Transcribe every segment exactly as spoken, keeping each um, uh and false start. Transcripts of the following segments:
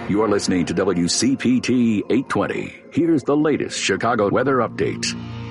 You're listening to W C P T eight twenty. Here's the latest Chicago weather update.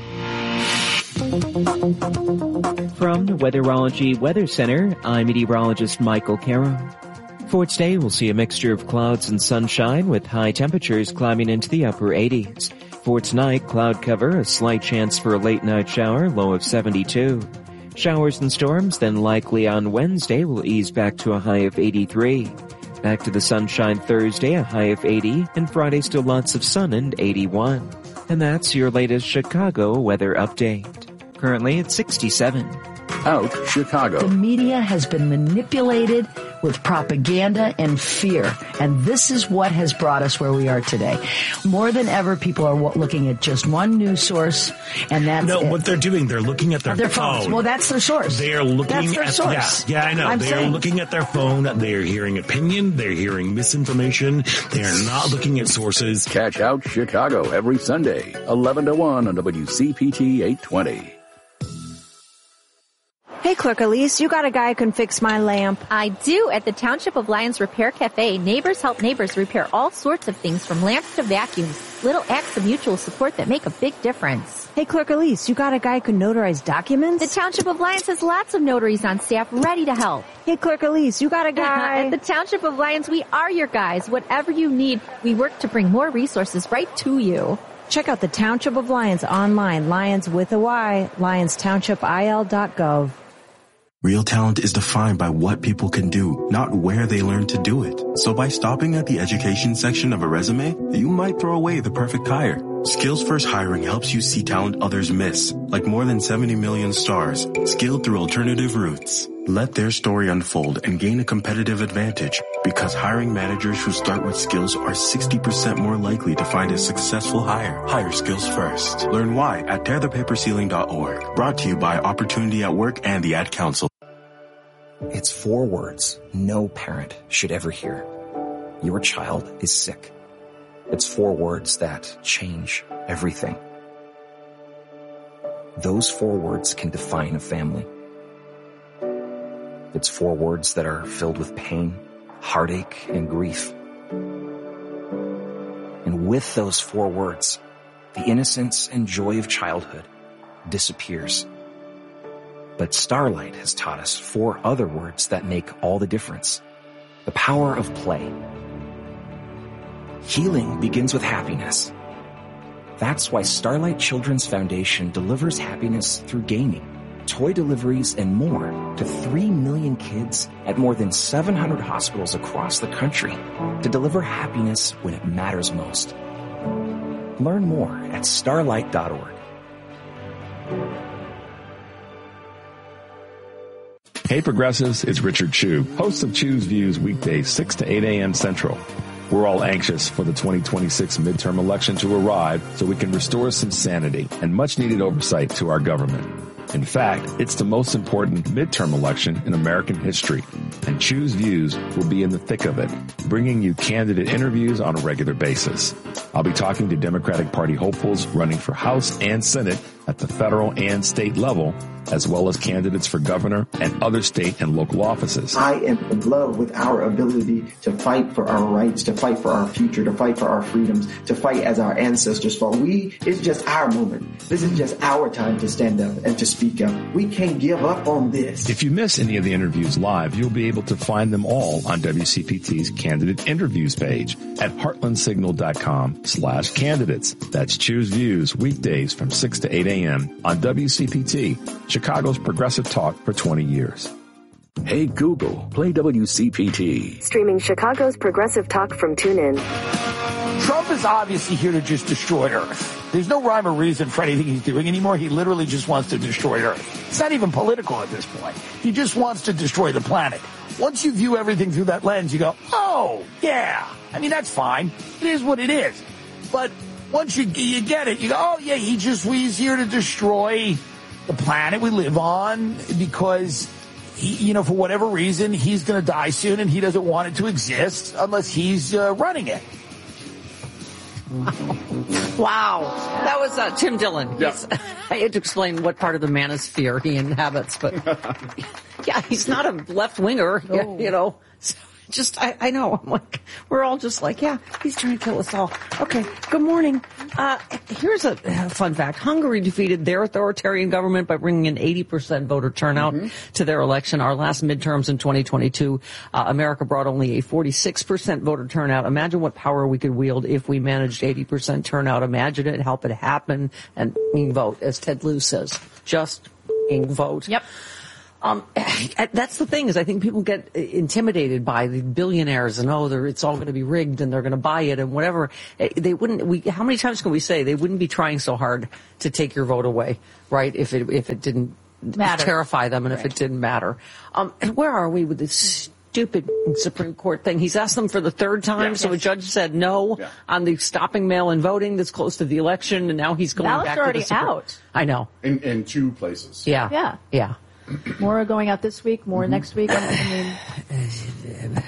From the Weatherology Weather Center, I'm meteorologist Michael Caro. For today, we'll see a mixture of clouds and sunshine with high temperatures climbing into the upper eighties. For tonight, cloud cover, a slight chance for a late night shower, low of seventy-two. Showers and storms then likely on Wednesday will ease back to a high of eighty-three. Back to the sunshine Thursday, a high of eighty, and Friday still lots of sun and eighty-one. And that's your latest Chicago weather update. Currently at sixty-seven. Out Chicago. The media has been manipulated with propaganda and fear, and this is what has brought us where we are today. More than ever, people are looking at just one news source, and that's no. it. What they're doing, they're looking at their, their phone. phones. Well, that's their source. They are looking that's their at source. Yeah, yeah, I know. I'm they saying. are looking at their phone. They are hearing opinion. They're hearing misinformation. They are not looking at sources. Catch Out Chicago every Sunday, eleven to one on W C P T eight twenty. Hey, Clerk Elise, you got a guy who can fix my lamp. I do. At the Township of Lyons Repair Cafe, neighbors help neighbors repair all sorts of things from lamps to vacuums. Little acts of mutual support that make a big difference. Hey, Clerk Elise, you got a guy who can notarize documents? The Township of Lyons has lots of notaries on staff ready to help. Hey, Clerk Elise, you got a guy... At the Township of Lyons, we are your guys. Whatever you need, we work to bring more resources right to you. Check out the Township of Lyons online, Lyons with a Y, lyons township I L dot gov. Real talent is defined by what people can do, not where they learn to do it. So by stopping at the education section of a resume, you might throw away the perfect hire. Skills First Hiring helps you see talent others miss, like more than seventy million stars, skilled through alternative routes. Let their story unfold and gain a competitive advantage, because hiring managers who start with skills are sixty percent more likely to find a successful hire. Hire Skills First. Learn why at tear the paper ceiling dot org. Brought to you by Opportunity at Work and the Ad Council. It's four words no parent should ever hear. Your child is sick. It's four words that change everything. Those four words can define a family. It's four words that are filled with pain, heartache, and grief. And with those four words, the innocence and joy of childhood disappears. But Starlight has taught us four other words that make all the difference. The power of play. Healing begins with happiness. That's why Starlight Children's Foundation delivers happiness through gaming, toy deliveries, and more to three million kids at more than seven hundred hospitals across the country to deliver happiness when it matters most. Learn more at starlight dot org. Hey Progressives, it's Richard Chu, host of Chu's Views weekdays six to eight a.m. Central. We're all anxious for the twenty twenty-six midterm election to arrive so we can restore some sanity and much needed oversight to our government. In fact, it's the most important midterm election in American history, and Chu's Views will be in the thick of it, bringing you candidate interviews on a regular basis. I'll be talking to Democratic Party hopefuls running for House and Senate at the federal and state level, as well as candidates for governor and other state and local offices. I am in love with our ability to fight for our rights, to fight for our future, to fight for our freedoms, to fight as our ancestors fought. We, it's just our moment. This is just our time to stand up and to speak up. We can't give up on this. If you miss any of the interviews live, you'll be able to find them all on W C P T's candidate interviews page at heartland signal dot com slash candidates. That's Choose Views weekdays from six to eight a.m. on W C P T, Chicago's progressive talk for twenty years. Hey Google, play W C P T. Streaming Chicago's progressive talk from TuneIn. Trump is obviously here to just destroy Earth. There's no rhyme or reason for anything he's doing anymore. He literally just wants to destroy Earth. It's not even political at this point. He just wants to destroy the planet. Once you view everything through that lens, you go, oh, yeah. I mean, that's fine. It is what it is. But once you you get it, you go, oh, yeah, he just he's here to destroy the planet we live on because, he, you know, for whatever reason, he's going to die soon and he doesn't want it to exist unless he's uh, running it. Wow. That was uh, Tim Dillon. Yeah. I had to explain what part of the manosphere he inhabits, but yeah, he's not a left-winger, No. you know. Just, I, I know. I'm like, we're all just like, yeah, he's trying to kill us all. Okay, good morning. Uh, here's a fun fact. Hungary defeated their authoritarian government by bringing in eighty percent voter turnout mm-hmm. to their election. Our last midterms in twenty twenty-two, uh, America brought only a forty-six percent voter turnout. Imagine what power we could wield if we managed eighty percent turnout. Imagine it, help it happen, and vote, as Ted Lieu says. Just vote. Yep. Um, that's the thing is I think people get intimidated by the billionaires and oh, they're, it's all going to be rigged and they're going to buy it and whatever. They wouldn't. We how many times can we say they wouldn't be trying so hard to take your vote away, right? If it if it didn't matter. Terrify them and right. if it didn't matter. Um, and where are we with this stupid Supreme Court thing? He's asked them for the third time, yeah, so yes. a judge said no yeah. on the stopping mail-in voting that's close to the election, and now he's going Ballots back are to already the Supreme. out. I know in in two places. Yeah, yeah, yeah. More are going out this week, more mm-hmm. next week. I mean,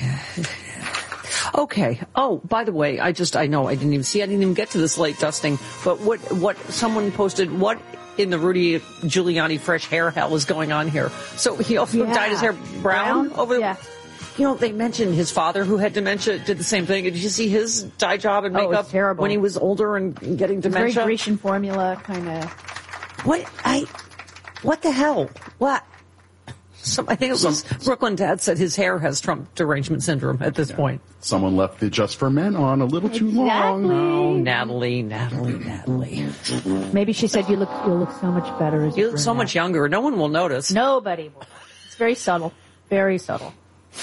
okay. Oh, by the way, I just, I know, I didn't even see, I didn't even get to this late dusting, but what, what someone posted, what in the Rudy Giuliani fresh hair hell is going on here? So he also yeah. dyed his hair brown, brown? over the, yeah. you know, they mentioned his father who had dementia did the same thing. Did you see his dye job and makeup oh, terrible. when he was older and getting dementia? Very Grecian formula, kind of. What, I... What the hell? What? Some, I think it was Some, Brooklyn Dad said his hair has Trump derangement syndrome at this yeah. point. Someone left the Just for Men on a little exactly. too long. Oh, Natalie, Natalie, Natalie. Maybe she said you look you look so much better as you You look so much younger. No one will notice. Nobody will. It's very subtle. Very subtle.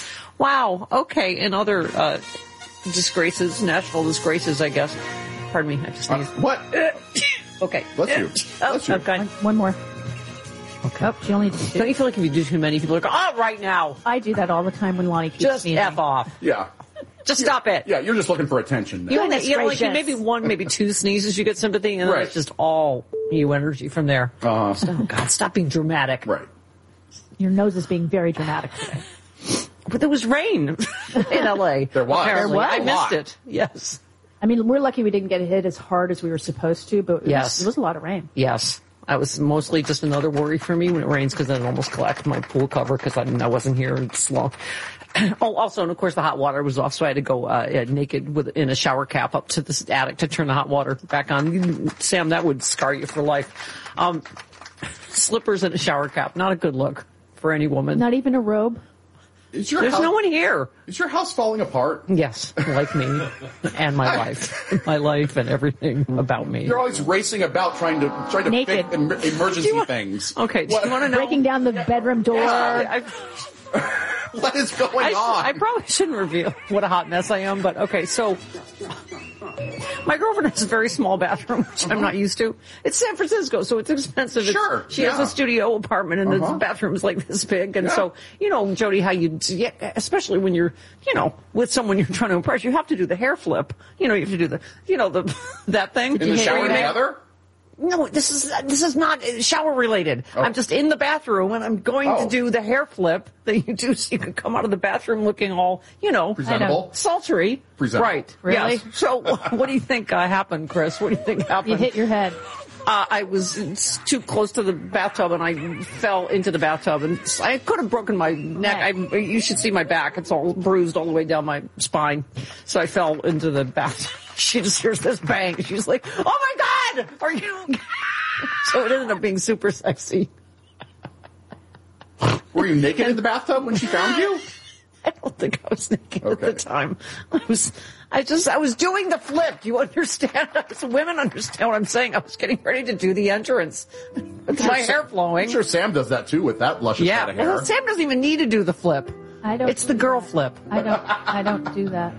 Wow. Okay. And other uh, disgraces, national disgraces, I guess. Pardon me. I just uh, need... What? Okay. Bless you. Oh, Bless you. Okay. One, one more. Okay. Oh, she only did two. Don't you feel like if you do too many, people are like, oh, right now. I do that all the time when Lonnie keeps Just sneezing. F off. Yeah. Just yeah. stop it. Yeah, you're just looking for attention. Now. You know, you know, like maybe one, maybe two sneezes, you get sympathy, and then right. it's just all you energy from there. Uh-huh. Just, oh, God, stop being dramatic. Right. Your nose is being very dramatic today. But there was rain in L A. There was. Apparently. There was. I missed it. Yes. I mean, we're lucky we didn't get hit as hard as we were supposed to, but it, yes. was, it was a lot of rain. Yes. That was mostly just another worry for me when it rains because then it almost collect my pool cover because I, I wasn't here and it's long. Oh, also, and of course the hot water was off, so I had to go uh, naked with in a shower cap up to this attic to turn the hot water back on. Sam, that would scar you for life. Um, slippers and a shower cap, not a good look for any woman. Not even a robe? Is your There's house, no one here. Is your house falling apart? Yes, like me and my life, my life and everything about me. You're always racing about trying to trying to Naked. fix em- emergency want, things. Okay, do you want to know? Breaking down the bedroom door. Yeah, what is going I, on? I probably shouldn't reveal what a hot mess I am, but okay, so my girlfriend has a very small bathroom, which uh-huh. I'm not used to. It's San Francisco, so it's expensive. Sure. It's, she yeah. has a studio apartment, and uh-huh. the bathroom's like this big. And yeah. so, you know, Jody, how you, yeah, especially when you're, you know, with someone you're trying to impress, you have to do the hair flip. You know, you have to do the, you know, the that thing. In the shower together? No, this is this is not shower related. Oh. I'm just in the bathroom and I'm going oh. to do the hair flip that you do so you can come out of the bathroom looking all, you know, presentable, sultry. Presentable. Right. Really? Yes. So what do you think uh, happened, Chris? What do you think happened? You hit your head. Uh, I was too close to the bathtub and I fell into the bathtub and I could have broken my neck. I, you should see my back. It's all bruised all the way down my spine. So I fell into the bathtub. She just hears this bang. She's like, oh my God, are you? So it ended up being super sexy. Were you naked in the bathtub when she found you? I don't think I was naked okay. at the time. I was, I just, I was doing the flip. Do you understand? So women understand what I'm saying. I was getting ready to do the entrance. With my hair flowing. I'm sure Sam does that too with that luscious yeah. head of hair. Well, Sam doesn't even need to do the flip. I don't. It's the girl flip. I don't, I don't do that.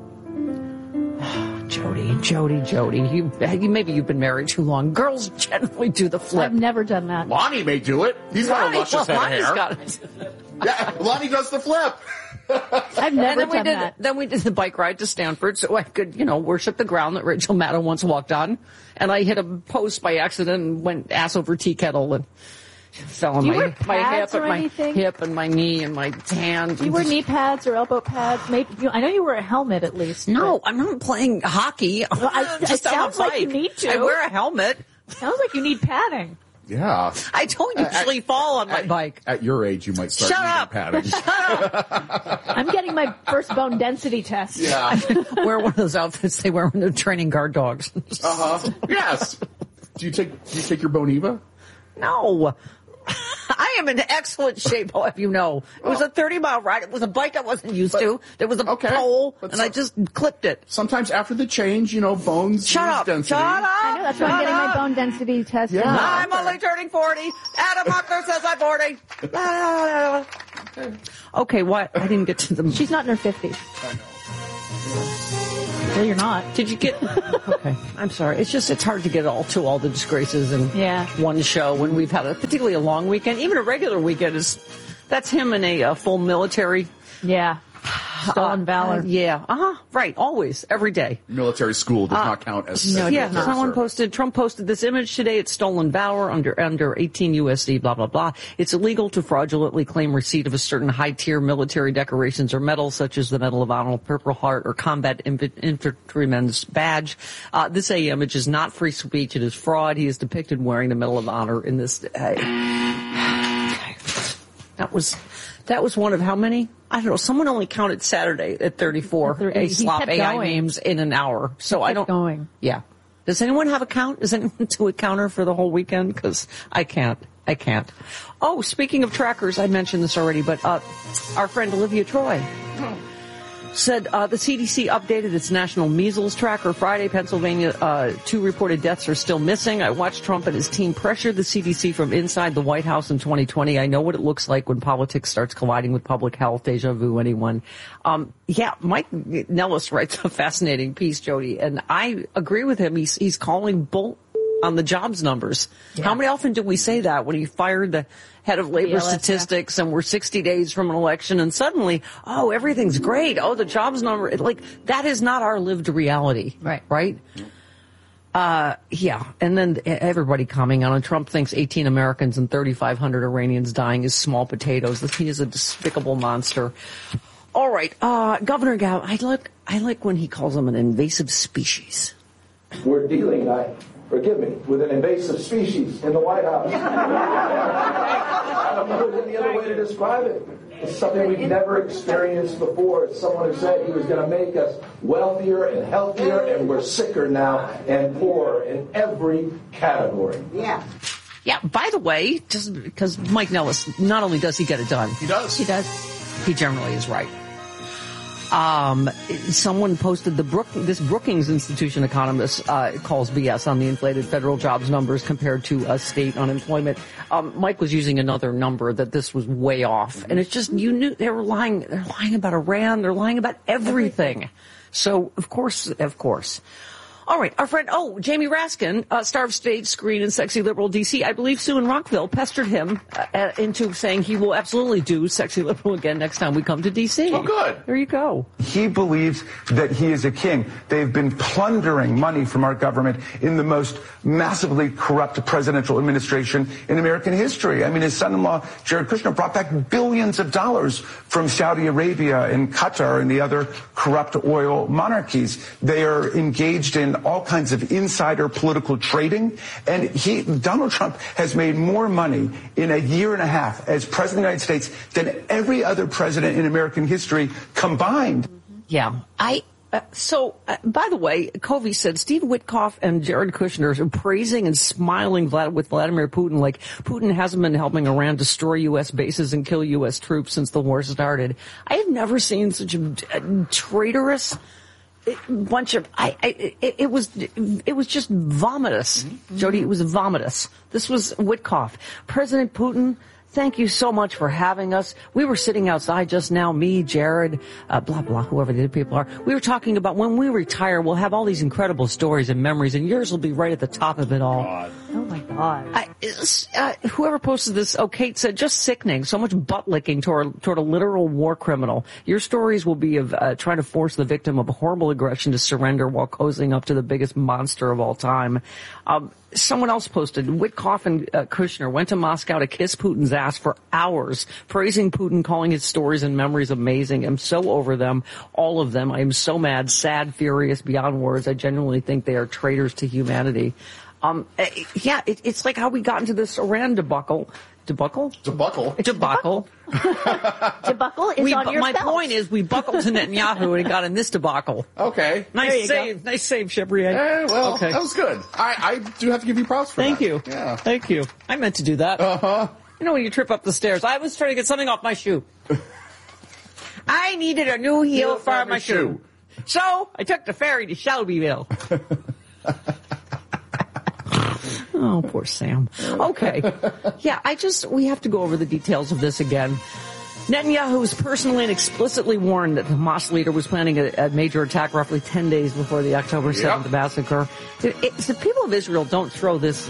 Jody, Jody, Jody, you, you maybe you've been married too long. Girls generally do the flip. I've never done that. Lonnie may do it. He's got Lonnie, a luscious well, head Lonnie's of hair. Got it. Yeah, Lonnie does the flip. I've never and then done we did, that. Then we did the bike ride to Stanford so I could, you know, worship the ground that Rachel Maddow once walked on. And I hit a post by accident and went ass over tea kettle and fell on Do you my, wear my hip pads or and my anything? hip and my knee and my hand. Do you wear knee pads or elbow pads? Maybe you, I know you wear a helmet at least. No, but- I'm not playing hockey. Well, I, just it sounds on a like you bike. need to. I wear a helmet. Sounds like you need padding. Yeah. I don't usually at, fall on my at, bike. At your age, you might start Shut needing up. padding. Shut up. I'm getting my first bone density test. Yeah. Wear one of those outfits they wear when they're training guard dogs. Uh-huh. Yes. Do you take do you take your Boniva? No. I am in excellent shape, I'll have you know. It was a thirty mile ride. It was a bike I wasn't used but, to. There was a okay, pole, and so, I just clipped it. Sometimes after the change, you know, bones Shut up. density. Shut up. I know, that's why I'm getting up. my bone density test. Yeah. I'm only turning forty. Adam Huckler says I'm forty. okay. okay, what? I didn't get to the... She's not in her fifties. I know. Well, you're not. Did you get... Okay. I'm sorry. It's just, it's hard to get all to all the disgraces in yeah. one show when we've had a, particularly a long weekend. Even a regular weekend is, that's him in a uh, full military. Yeah. Stolen valor. Uh, yeah. Uh-huh. Right. Always. Every day. Military school does uh, not count as... No, yeah. Someone posted, Trump posted this image today. It's stolen valor under, under eighteen U S C, blah, blah, blah. It's illegal to fraudulently claim receipt of a certain high-tier military decorations or medals, such as the Medal of Honor, Purple Heart, or Combat Infantryman's Badge. Uh, this A image is not free speech. It is fraud. He is depicted wearing the Medal of Honor in this... Uh, that was... That was one of how many? I don't know. Someone only counted Saturday at thirty-four. A slop A I names in an hour. So I don't. Going. Yeah. Does anyone have a count? Does anyone do a counter for the whole weekend? Because I can't. I can't. Oh, speaking of trackers, I mentioned this already, but uh, our friend Olivia Troy said uh, the C D C updated its national measles tracker Friday. Pennsylvania, uh, two reported deaths are still missing. I watched Trump and his team pressure the C D C from inside the White House in twenty twenty. I know what it looks like when politics starts colliding with public health. Deja vu, anyone? Um, yeah, Mike Nellis writes a fascinating piece, Jody, and I agree with him. He's, he's calling bull on the jobs numbers. Yeah. How many often do we say that when he fired the head of labor statistics and we're sixty days from an election and suddenly, oh, everything's great. Oh, the jobs number, like that is not our lived reality. Right. Right? Uh, yeah. And then everybody commenting on it. Trump thinks eighteen Americans and thirty-five hundred Iranians dying is small potatoes. He is a despicable monster. All right. Uh, Governor Gao, I like, I like when he calls them an invasive species. We're dealing, I, forgive me, with an invasive species in the White House. I don't know any other way to describe it. It's something we've never experienced before. It's someone who said he was going to make us wealthier and healthier, and we're sicker now and poorer in every category. Yeah. Yeah, by the way, just because Mike Nellis, not only does he get it done. He does. He does. He generally is right. Um, someone posted the Brook, this Brookings Institution economist uh, calls B S on the inflated federal jobs numbers compared to uh, state unemployment. Um, Mike was using another number that this was way off, mm-hmm. and it's just you knew they were lying. They're lying about Iran. They're lying about everything. So of course, of course. All right, our friend, oh, Jamie Raskin, uh, star of Stage, Screen, and Sexy Liberal D C. I believe Sue in Rockville pestered him uh, into saying he will absolutely do Sexy Liberal again next time we come to D C. Oh, good. There you go. He believes that he is a king. They've been plundering money from our government in the most massively corrupt presidential administration in American history. I mean, his son-in-law, Jared Kushner, brought back billions of dollars from Saudi Arabia and Qatar and the other corrupt oil monarchies. They are engaged in all kinds of insider political trading. And he, Donald Trump has made more money in a year and a half as president of the United States than every other president in American history combined. Yeah. I, uh, so, uh, by the way, Covey said Steve Witkoff and Jared Kushner are praising and smiling Vlad, with Vladimir Putin like Putin hasn't been helping Iran destroy U S bases and kill U S troops since the war started. I have never seen such a, a traitorous bunch of I, I it, it was it was just vomitous, mm-hmm. Jody. It was vomitous. This was Witkoff. President Putin, thank you so much for having us. We were sitting outside just now, me, Jared, uh, blah blah, whoever the other people are. We were talking about when we retire, we'll have all these incredible stories and memories, and yours will be right at the top of it all. God. Oh my God. I, uh, whoever posted this, oh, Kate said, just sickening. So much butt licking toward, toward a literal war criminal. Your stories will be of uh, trying to force the victim of a horrible aggression to surrender while cozying up to the biggest monster of all time. Um, someone else posted, Witkoff and uh, Kushner went to Moscow to kiss Putin's ass for hours, praising Putin, calling his stories and memories amazing. I'm so over them, all of them. I am so mad, sad, furious, beyond words. I genuinely think they are traitors to humanity. Um, uh, yeah, it, it's like how we got into this Iran debacle. Debacle? Debacle. Debacle. Debacle is we, on your My belt. point is, we buckled to Netanyahu and got in this debacle. Okay. Nice save. Go. Nice save, Chabrier. Eh, well, okay. that was good. I, I do have to give you props for Thank that. you. Yeah. Thank you. I meant to do that. Uh-huh. You know when you trip up the stairs. I was trying to get something off my shoe. I needed a new heel, heel for my shoe. shoe. So, I took the ferry to Shelbyville. Oh, poor Sam. Okay. Yeah, I just, we have to go over the details of this again. Netanyahu was personally and explicitly warned that the Hamas leader was planning a, a major attack roughly ten days before the October seventh yep. massacre. It, it, the people of Israel don't throw this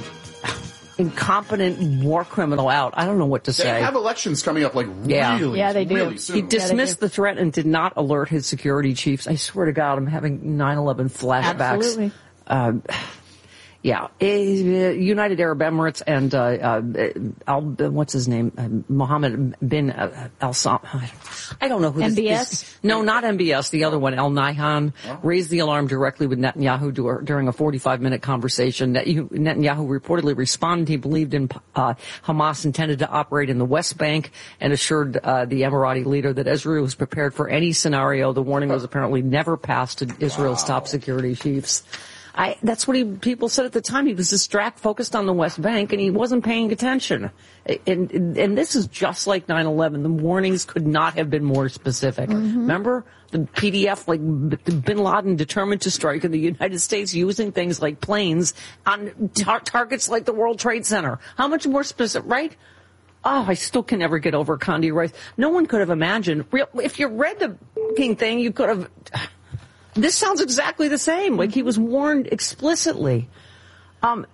incompetent war criminal out. I don't know what to they say. They have elections coming up like yeah. really, yeah, they do. really soon. He dismissed yeah, the threat and did not alert his security chiefs. I swear to God, I'm having nine eleven flashbacks. Absolutely. Um, Yeah, uh, United Arab Emirates and uh, uh, Al, what's his name, uh, Mohammed bin uh, Al Sam. I don't know who M B S? this is. No, not M B S. The other one, Al Nahyan, oh. raised the alarm directly with Netanyahu during a forty-five minute conversation. Netanyahu reportedly responded he believed in uh, Hamas intended to operate in the West Bank and assured uh, the Emirati leader that Israel was prepared for any scenario. The warning was apparently never passed to Israel's wow. top security chiefs. I, that's what he, people said at the time. He was distracted, focused on the West Bank, and he wasn't paying attention. And, and, and this is just like nine eleven. The warnings could not have been more specific. Mm-hmm. Remember the P D F, like Bin Laden determined to strike in the United States using things like planes on tar- targets like the World Trade Center. How much more specific, right? Oh, I still can never get over Condi Rice. No one could have imagined. Real, if you read the fucking thing, you could have... This sounds exactly the same. Like he was warned explicitly. Um,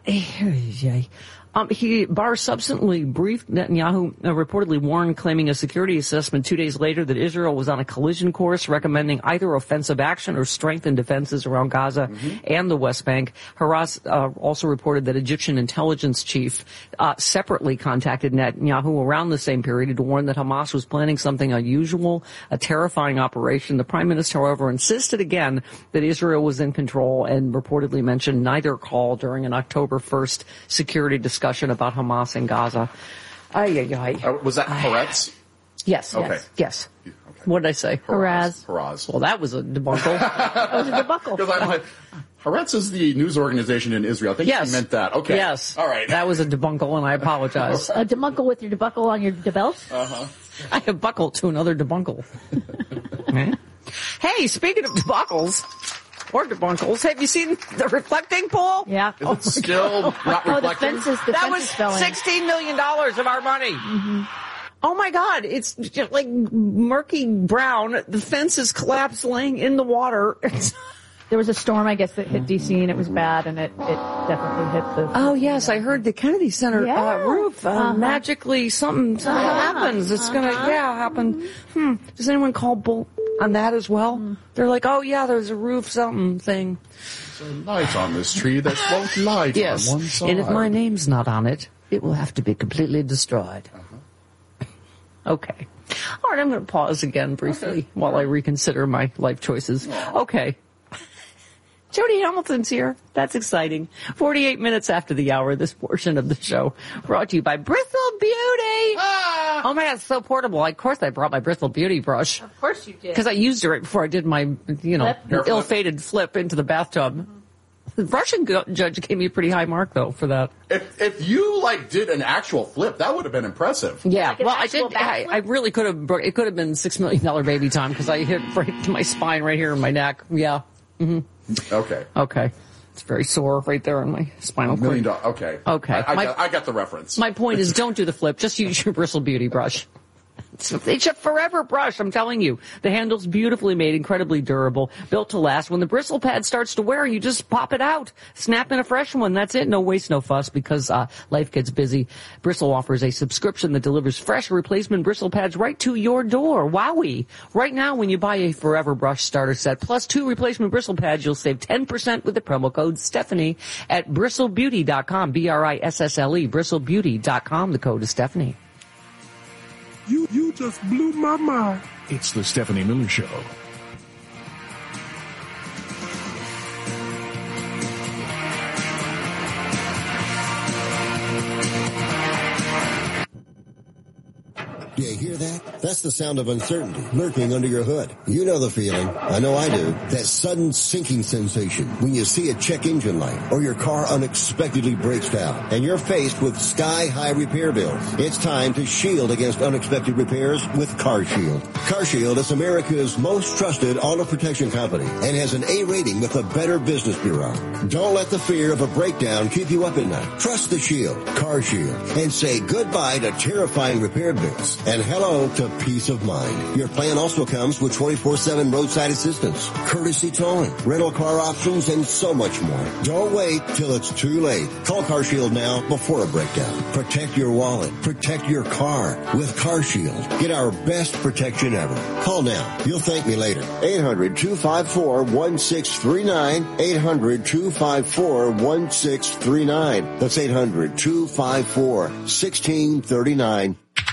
um, he, Barr subsequently briefed Netanyahu, uh, reportedly warned, claiming a security assessment two days later that Israel was on a collision course, recommending either offensive action or strengthened defenses around Gaza mm-hmm. and the West Bank. Haras uh, also reported that Egyptian intelligence chief uh, separately contacted Netanyahu around the same period to warn that Hamas was planning something unusual, a terrifying operation. The prime minister, however, insisted again that Israel was in control and reportedly mentioned neither call during an October first security discussion. discussion about Hamas and Gaza. Ay, ay, ay. Uh, was that Haaretz? Yes. Okay. Yes. yes. Okay. What did I say? Haraz. Haraz. Well, that was a debacle. That was a debacle. Because I'm like, Haaretz is the news organization in Israel. I think yes. she meant that. Okay. Yes. All right. That was a debacle, and I apologize. A debacle with your debacle on your belt? Uh-huh. I have buckled to another debacle. Okay. Hey, speaking of debacles... Or debunkles. Have you seen the reflecting pool? Yeah. Is it still not reflecting? Oh, the fences, the that fences was sixteen million dollars of our money. Mm-hmm. Oh my God. It's just like murky brown. The fence is collapsed laying in the water. There was a storm, I guess, that hit D C and it was bad, and it, it definitely hit the... Oh, yes, I heard the Kennedy Center yeah. uh, roof. Uh, uh-huh. Magically, something, something uh-huh. happens. It's uh-huh. going to, yeah, happen. Hmm. Does anyone call bull on that as well? Mm. They're like, oh, yeah, there's a roof something thing. There's a light on this tree that won't light yes. on one side. And if my name's not on it, it will have to be completely destroyed. Uh-huh. Okay. All right, I'm going to pause again briefly okay. while I reconsider my life choices. Aww. Okay. Jody Hamilton's here. That's exciting. forty-eight minutes after the hour, this portion of the show brought to you by Bristol Beauty. Ah! Oh my God, it's so portable. Of course I brought my Bristol Beauty brush. Of course you did. Because I used it right before I did my, you know, flip. ill-fated flip into the bathtub. Mm-hmm. The Russian go- judge gave me a pretty high mark, though, for that. If if you, like, did an actual flip, that would have been impressive. Yeah, like well, I did. I, I really could have, bro- it could have been six million dollars baby time, because I hit right to my spine right here in my neck. Yeah. Mm-hmm. Okay. Okay. It's very sore right there on my spinal cord. Million dollars. Okay. Okay. I, I, my, got, I got the reference. My point is, don't do the flip. Just use your Bristol Beauty brush. It's a forever brush, I'm telling you. The handle's beautifully made, incredibly durable, built to last. When the bristle pad starts to wear, you just pop it out. Snap in a fresh one. That's it. No waste, no fuss, because uh, life gets busy. Bristle offers a subscription that delivers fresh replacement bristle pads right to your door. Wowee. Right now, when you buy a Forever Brush starter set plus two replacement bristle pads, you'll save ten percent with the promo code Stephanie at bristle beauty dot com. B R I S S L E, bristle beauty dot com. The code is Stephanie. You you just blew my mind. It's the Stephanie Miller Show. That's the sound of uncertainty lurking under your hood. You know the feeling. I know I do. That sudden sinking sensation when you see a check engine light or your car unexpectedly breaks down and you're faced with sky-high repair bills. It's time to shield against unexpected repairs with CarShield. CarShield is America's most trusted auto protection company and has an A rating with the Better Business Bureau. Don't let the fear of a breakdown keep you up at night. Trust the Shield, CarShield, and say goodbye to terrifying repair bills and hello to peace of mind. Your plan also comes with twenty-four seven roadside assistance, courtesy towing, rental car options, and so much more. Don't wait till it's too late. Call CarShield now before a breakdown. Protect your wallet. Protect your car with CarShield. Get our best protection ever. Call now. You'll thank me later. eight hundred, two five four, one six three nine. eight hundred, two five four, one six three nine. That's eight hundred, two five four, one six three nine.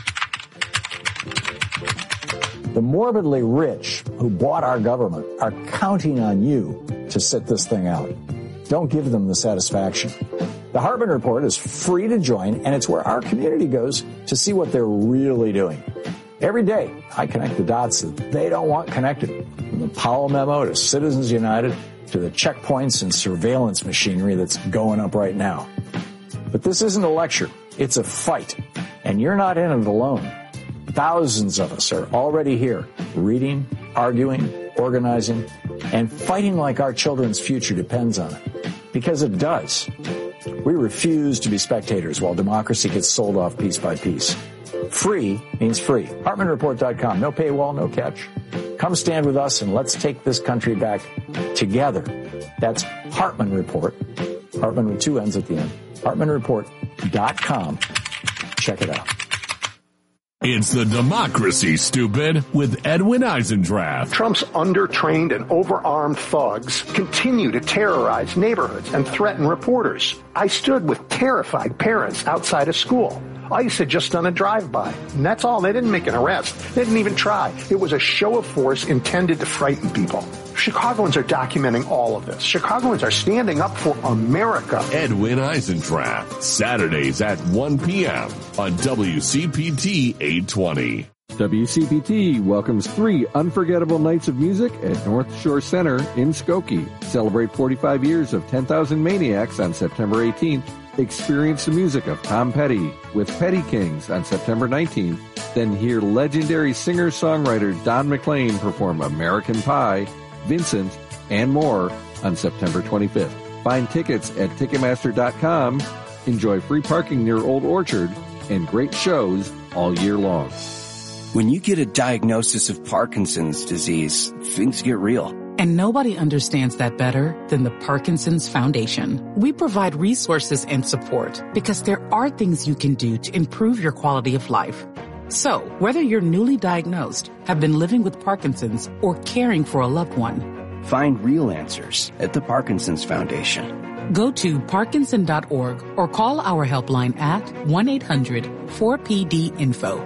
The morbidly rich who bought our government are counting on you to sit this thing out. Don't give them the satisfaction. The Hartman Report is free to join, and it's where our community goes to see what they're really doing. Every day, I connect the dots that they don't want connected, from the Powell memo to Citizens United to the checkpoints and surveillance machinery that's going up right now. But this isn't a lecture. It's a fight, and you're not in it alone. Thousands of us are already here, reading, arguing, organizing, and fighting like our children's future depends on it. Because it does. We refuse to be spectators while democracy gets sold off piece by piece. Free means free. Hartman Report dot com. No paywall, no catch. Come stand with us and let's take this country back together. That's Hartman Report. Hartman with two N's at the end. Hartman Report dot com. Check it out. It's the Democracy, Stupid, with Edwin Eisendrath. Trump's undertrained and overarmed thugs continue to terrorize neighborhoods and threaten reporters. I stood with terrified parents outside a school. ICE had just done a drive-by, and that's all. They didn't make an arrest. They didn't even try. It was a show of force intended to frighten people. Chicagoans are documenting all of this. Chicagoans are standing up for America. Edwin Eisendrath, Saturdays at one p.m. on W C P T eight twenty. W C P T welcomes three unforgettable nights of music at North Shore Center in Skokie. Celebrate forty-five years of ten thousand Maniacs on September eighteenth. Experience the music of Tom Petty with Petty Kings on September nineteenth. Then hear legendary singer-songwriter Don McLean perform American Pie, Vincent, and more on September twenty-fifth. Find tickets at Ticketmaster dot com. Enjoy free parking near Old Orchard and great shows all year long. When you get a diagnosis of Parkinson's disease, things get real. And nobody understands that better than the Parkinson's Foundation. We provide resources and support because there are things you can do to improve your quality of life. So, whether you're newly diagnosed, have been living with Parkinson's, or caring for a loved one, find real answers at the Parkinson's Foundation. Go to Parkinson dot org or call our helpline at one eight hundred four P D info.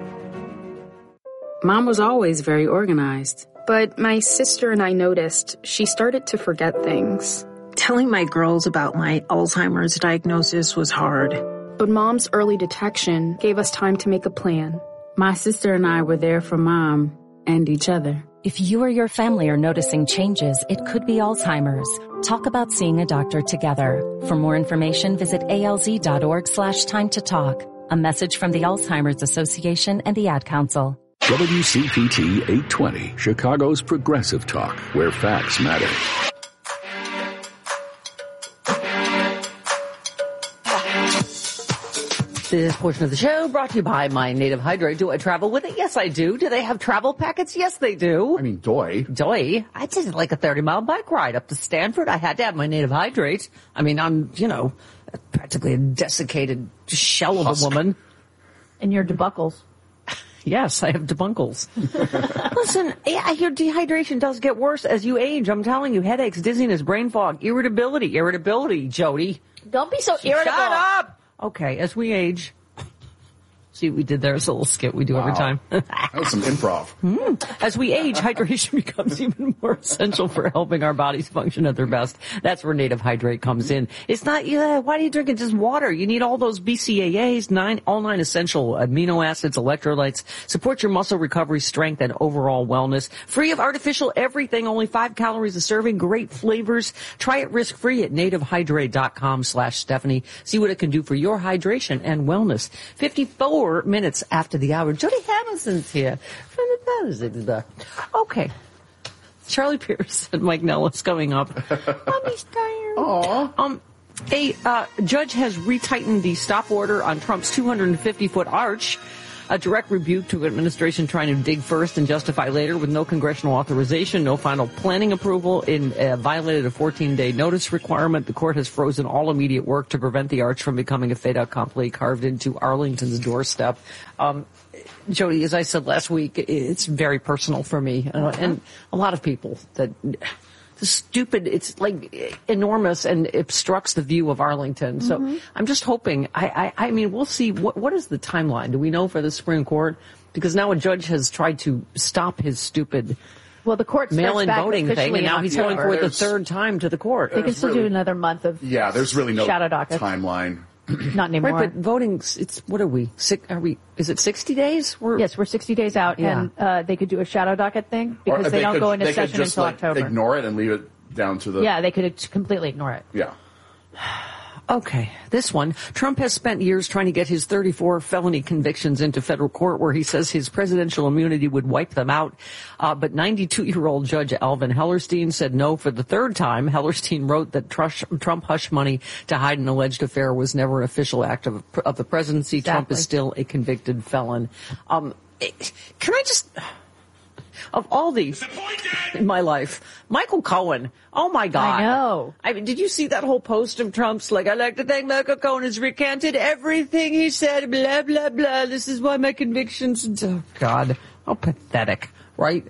Mom was always very organized. But my sister and I noticed she started to forget things. Telling my girls about my Alzheimer's diagnosis was hard. But Mom's early detection gave us time to make a plan. My sister and I were there for Mom and each other. If you or your family are noticing changes, it could be Alzheimer's. Talk about seeing a doctor together. For more information, visit A L Z dot org slash time to talk. A message from the Alzheimer's Association and the Ad Council. W C P T eight twenty, Chicago's progressive talk, where facts matter. This portion of the show brought to you by My Native Hydrate. Do I travel with it? Yes, I do. Do they have travel packets? Yes, they do. I mean, doy. Doy. I did like a thirty-mile bike ride up to Stanford. I had to have My Native Hydrate. I mean, I'm, you know, practically a desiccated shell of Husk. a woman. And your debuckles. Yes, I have debunkles. Listen, I hear dehydration does get worse as you age. I'm telling you, headaches, dizziness, brain fog, irritability, irritability, Jody. Don't be so irritable. Shut up! Okay, as we age, See what we did there? It's a little skit we do Wow. every time. That was some improv. Mm. As we age, hydration becomes even more essential for helping our bodies function at their best. That's where Native Hydrate comes in. It's not, yeah, why are you drinking just water? You need all those B C A As, nine, all nine essential amino acids, electrolytes, support your muscle recovery, strength, and overall wellness. Free of artificial everything, only five calories a serving, great flavors. Try it risk-free at nativehydrate.com slash Stephanie. See what it can do for your hydration and wellness. fifty-four minutes after the hour. Jody Hamilton's here. From the Bell. Okay. Charlie Pierce and Mike Nellis coming up. Mommy's tired. Aww. Um, a uh, judge has retightened the stop order on Trump's two hundred fifty foot arch. A direct rebuke to administration trying to dig first and justify later with no congressional authorization, no final planning approval, in uh, violated a fourteen day notice requirement. The court has frozen all immediate work to prevent the arch from becoming a fait accompli carved into Arlington's doorstep. Um, Jody, as I said last week, it's very personal for me, uh, and a lot of people that. The stupid, it's like enormous and obstructs the view of Arlington. So mm-hmm. I'm just hoping, I, I, I mean, we'll see. What, what is the timeline? Do we know for the Supreme Court? Because now a judge has tried to stop his stupid well, the court mail-in voting thing, and now he's yeah, going for it the third time to the court. They can still really, do another month of yeah. There's really no shadow docket. timeline. Not anymore. Right, but voting, it's, what are we, six, are we, is it sixty days? We're, yes, we're sixty days out, yeah. and uh, they could do a shadow docket thing because or they, they don't could, go into they session could just, until like, October. Ignore it and leave it down to the... Yeah, they could completely ignore it. Yeah. Okay, this one. Trump has spent years trying to get his thirty-four felony convictions into federal court where he says his presidential immunity would wipe them out. Uh, but ninety-two-year-old Judge Alvin Hellerstein said no for the third time. Hellerstein wrote that Trump hushed money to hide an alleged affair was never an official act of, of the presidency. Exactly. Trump is still a convicted felon. Um, can I just... Of all these in my life, Michael Cohen. Oh my God! I know. I mean, did you see that whole post of Trump's? Like, I like to thank Michael Cohen has recanted everything he said. Blah blah blah. This is why my convictions. Oh God, how pathetic, right?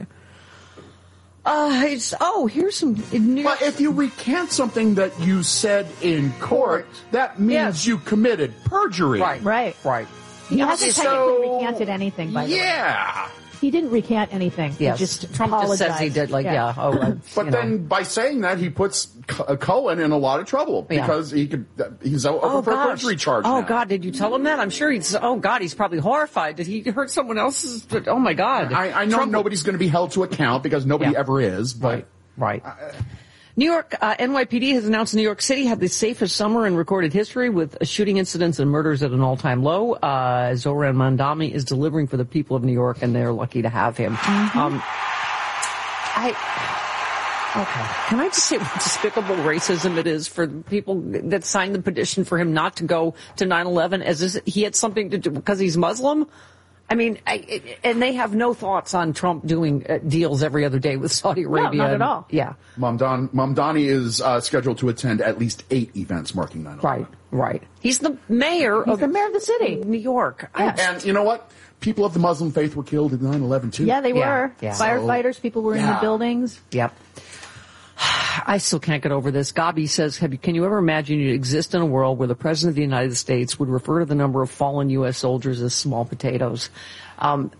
Uh, it's, oh, here's some. But if you recant something that you said in court, that means yes. you committed perjury. Right, right, right. He hasn't so, technically recanted anything, by the yeah. way. Yeah. He didn't recant anything. Yes. He just Trump apologized. just says he did. Like, yeah. yeah oh, uh, but then know. by saying that, he puts Cohen in a lot of trouble because yeah. he could. He's over oh, for a gosh. perjury charge. Oh now. God, did you tell him that? I'm sure he's. Oh God, he's probably horrified. Did he hurt someone else's? Oh my God. I, I know Trump, nobody's going to be held to account because nobody yeah. ever is. But right, right. Uh, New York, uh, N Y P D has announced New York City had the safest summer in recorded history with shooting incidents and murders at an all-time low. Uh, Zoran Mandami is delivering for the people of New York, and they're lucky to have him. Mm-hmm. Um, I, okay. Can I just say what despicable racism it is for people that signed the petition for him not to go to nine eleven as if he had something to do because he's Muslim? I mean, I, and they have no thoughts on Trump doing uh, deals every other day with Saudi Arabia. No, not at all. Yeah. Mamdani, Mamdani is uh, scheduled to attend at least eight events marking nine eleven. Right, right. He's the mayor He's of the mayor of the city, New York. Yeah. And you know what? People of the Muslim faith were killed in nine eleven too. Yeah, they yeah, were. Yeah. Firefighters, so, people were yeah. in the buildings. Yep. I still can't get over this. Gabi says, have you, can you ever imagine you'd exist in a world where the President of the United States would refer to the number of fallen U S soldiers as small potatoes? Um,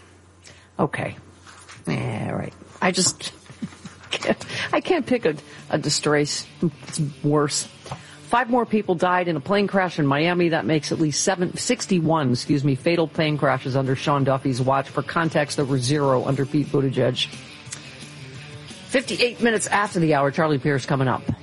okay. Yeah, right. I just can't, I can't pick a, a disgrace. It's worse. Five more people died in a plane crash in Miami. That makes at least seven, sixty-one, excuse me, fatal plane crashes under Sean Duffy's watch. For context, there were zero under Pete Buttigieg. fifty-eight minutes after the hour, Charlie Pierce coming up.